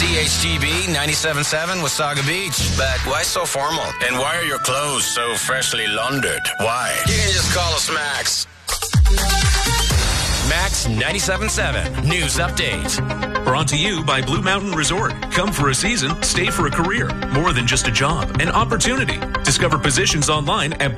CHGB 97.7 Wasaga Beach. But why so formal? And why are your clothes so freshly laundered? Why? You can just call us Max. Max 97.7 News Update. Brought to you by Blue Mountain Resort. Come for a season, stay for a career. More than just a job, an opportunity. Discover positions online at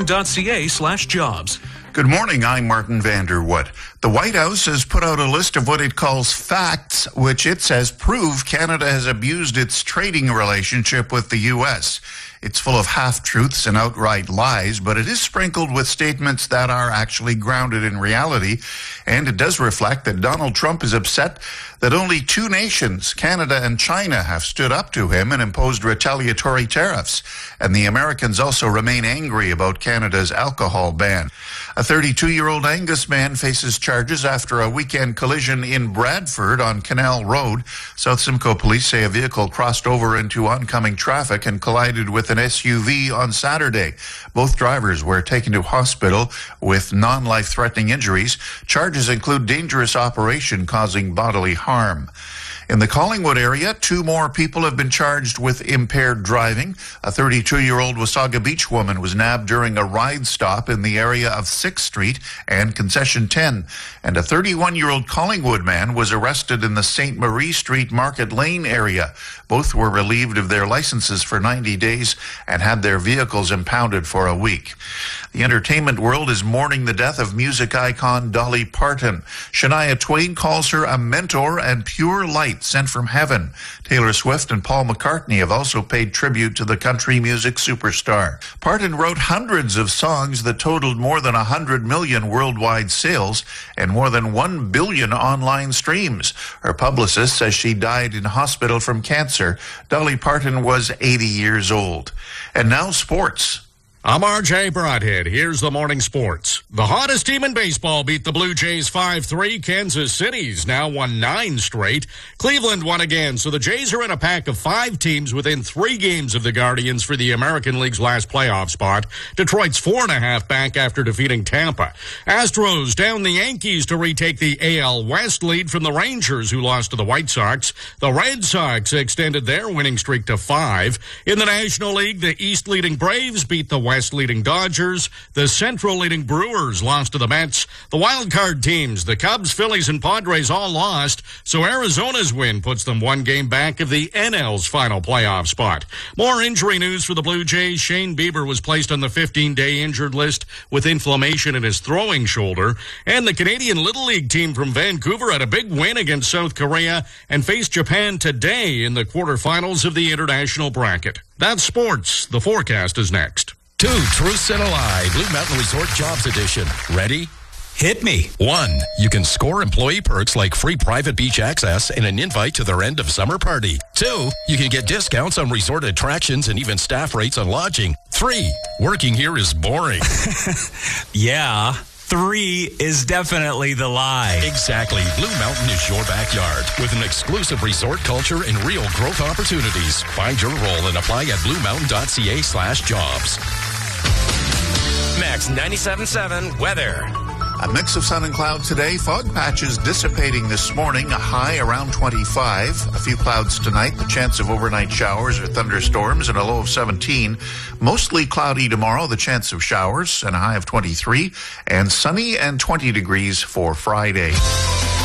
bluemountain.ca/jobs. Good morning, I'm Martin Vanderwood. The White House has put out a list of what it calls facts, which it says prove Canada has abused its trading relationship with the U.S. It's full of half-truths and outright lies, but it is sprinkled with statements that are actually grounded in reality, and it does reflect that Donald Trump is upset that only two nations, Canada and China, have stood up to him and imposed retaliatory tariffs, and the Americans also remain angry about Canada's alcohol ban. A 32-year-old Angus man faces charges after a weekend collision in Bradford on Canal Road. South Simcoe police say a vehicle crossed over into oncoming traffic and collided with an SUV on Saturday. Both drivers were taken to hospital with non-life-threatening injuries. Charges include dangerous operation causing bodily harm. In the Collingwood area, two more people have been charged with impaired driving. A 32-year-old Wasaga Beach woman was nabbed during a ride stop in the area of 6th Street and Concession 10. And a 31-year-old Collingwood man was arrested in the St. Marie Street Market Lane area. Both were relieved of their licenses for 90 days and had their vehicles impounded for a week. The entertainment world is mourning the death of music icon Dolly Parton. Shania Twain calls her a mentor and pure light sent from heaven. Taylor Swift and Paul McCartney have also paid tribute to the country music superstar. Parton wrote hundreds of songs that totaled more than 100 million worldwide sales and more than 1 billion online streams. Her publicist says she died in hospital from cancer. Dolly Parton was 80 years old. And now sports. I'm RJ Broadhead. Here's the morning sports. The hottest team in baseball beat the Blue Jays 5-3. Kansas City's now won 9 straight. Cleveland won again, so the Jays are in a pack of 5 teams within 3 games of the Guardians for the American League's last playoff spot. Detroit's 4.5 back after defeating Tampa. Astros down the Yankees to retake the AL West lead from the Rangers, who lost to the White Sox. The Red Sox extended their winning streak to 5. In the National League, the East leading Braves beat the West leading Dodgers. The Central leading Brewers lost to the Mets. The wild card teams, the Cubs, Phillies, and Padres all lost, so Arizona's win puts them 1 game back of the NL's final playoff spot. More injury news for the Blue Jays. Shane Bieber was placed on the 15-day injured list with inflammation in his throwing shoulder. And the Canadian Little League team from Vancouver had a big win against South Korea and faced Japan today in the quarterfinals of the international bracket. That's sports. The forecast is next. 2 Truths and a Lie, Blue Mountain Resort Jobs Edition. Ready? Hit me. 1. You can score employee perks like free private beach access and an invite to their end of summer party. 2. You can get discounts on resort attractions and even staff rates on lodging. 3. Working here is boring. Yeah. 3 is definitely the lie. Exactly. Blue Mountain is your backyard with an exclusive resort culture and real growth opportunities. Find your role and apply at bluemountain.ca/jobs. Max 97.7 weather. A mix of sun and clouds today. Fog patches dissipating this morning. A high around 25. A few clouds tonight. The chance of overnight showers or thunderstorms and a low of 17. Mostly cloudy tomorrow. The chance of showers and a high of 23. And sunny and 20 degrees for Friday.